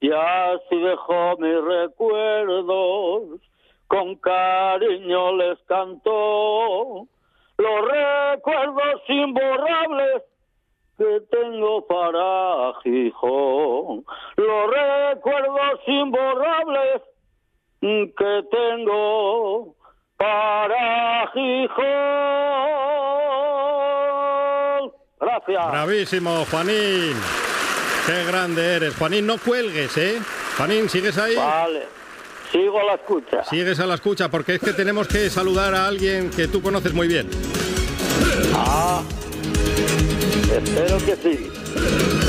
y así dejó mis recuerdos, con cariño les cantó los recuerdos imborrables que tengo para Gijón, los recuerdos imborrables que tengo para Gijón. Gracias. Bravísimo, Juanín. Qué grande eres. Juanín, no cuelgues, ¿eh? Juanín, ¿sigues ahí? Vale, sigo a la escucha. Sigues a la escucha, porque es que tenemos que saludar a alguien que tú conoces muy bien. Espero que sí.